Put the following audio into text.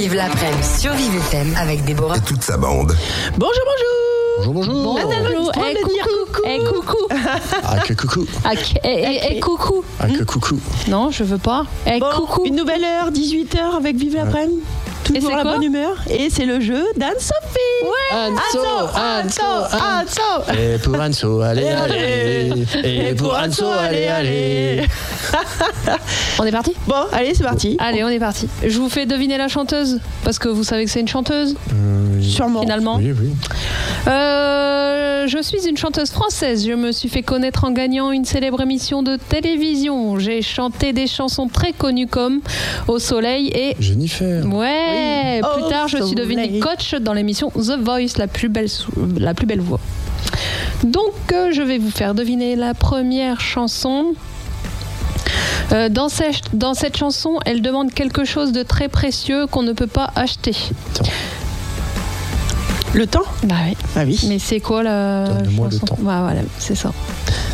Vive l'après-midi sur Vive FM avec Déborah. Et toute sa bande. Bonjour. Bonjour. Coucou. Ah, que coucou. Coucou. Ah, que coucou. Non, je veux pas. Coucou. Une nouvelle heure, 18h avec Vive l'après-midi. Toujours la bonne humeur. Et c'est le jeu d'Anne-Sophie. Anso. Et pour Anso, allez. Et pour Anso, allez. On est parti ? Bon, allez, c'est parti. Allez, on est parti. Je vous fais deviner la chanteuse, parce que vous savez que c'est une chanteuse, Sûrement. finalement. Oui. Je suis une chanteuse française. Je me suis fait connaître en gagnant une célèbre émission de télévision. J'ai chanté des chansons très connues comme Au Soleil et... Jennifer. Ouais. Oui. Plus tard, je suis devenue coach dans l'émission The Voice, la plus belle voix. Donc, je vais vous faire deviner la première chanson. Dans cette chanson, elle demande quelque chose de très précieux qu'on ne peut pas acheter. Le temps ? Bah oui. Ah oui. Mais c'est quoi la Donne-moi chanson ? le temps. Bah voilà, c'est ça.